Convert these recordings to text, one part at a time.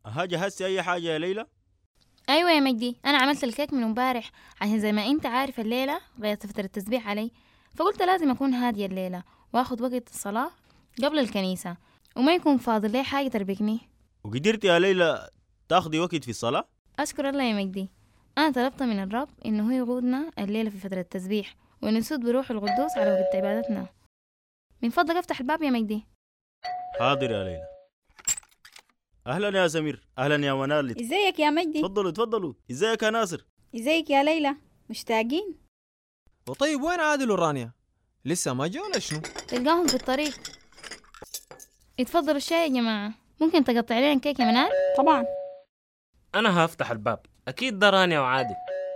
ها جهزتي أي حاجة يا ليلى؟ أيوة يا مجدي، أنا عملت الكيك من امبارح عشان زي ما أنت عارف الليلة غيرت فترة التسبيح علي، فقلت لازم أكون هادية الليلة وأخد وقت الصلاة قبل الكنيسة وما يكون فاضل لي حاجة تربكني. وقدرتي يا ليلى تاخدي وقت في الصلاة؟ أشكر الله يا مجدي، أنا طلبت من الرب إنه هو يقودنا الليلة في فترة التسبيح ونسود بروح القدوس على وقت عبادتنا. من فضلك افتح الباب يا مجدي. حاضر يا ليلى. أهلا يا سمير، أهلا يا منال. ازيك يا مجدي؟ تفضلوا تفضلوا. ازيك يا ناصر؟ ازيك يا ليلى؟ مشتاقين؟ وطيب وين عادل ورانيا؟ لسه ما جو ولا شنو؟ تلقاهم في الطريق. اتفضلوا الشاي يا جماعة، ممكن تقطع لنا كيك يا منال؟ طبعا. أنا هفتح الباب، أكيد ده رانيا وعادل.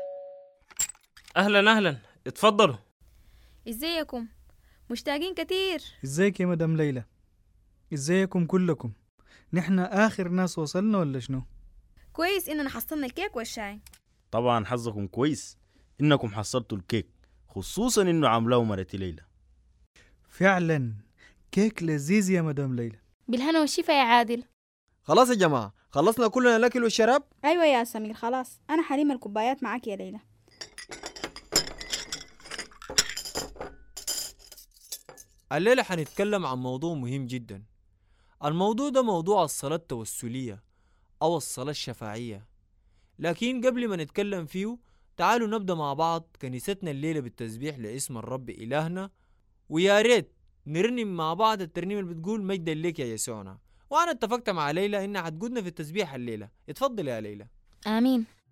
أهلا أهلا، اتفضلوا. ازيكم؟ مشتاقين كتير. ازيك يا مدام ليلى؟ ازيكم كلكم؟ نحن آخر ناس وصلنا ولا شنو؟ كويس اننا حصلنا الكيك والشاي. طبعا حظكم كويس إنكم حصلتوا الكيك، خصوصا إنه عاملاه مرتي ليلى. فعلا كيك لذيذ يا مدام ليلى. بالهنا والشفا يا عادل. خلاص يا جماعة، خلصنا كلنا الأكل والشراب؟ ايوه يا سمير خلاص، انا حليم الكوبايات معاك يا ليلى. الليلة حنتكلم عن موضوع مهم جدا. الموضوع ده موضوع الصلاة التوسلية أو الصلاة الشفاعية. لكن قبل ما نتكلم فيه تعالوا نبدأ مع بعض كنيستنا الليلة بالتسبيح لاسم الرب إلهنا، ويا ريت نرنم مع بعض الترنيمة اللي بتقول مجدا لك يا يسوعنا. وأنا اتفقت مع ليلى إنها حتقودنا في التسبيح الليلة. اتفضل يا ليلى. آمين.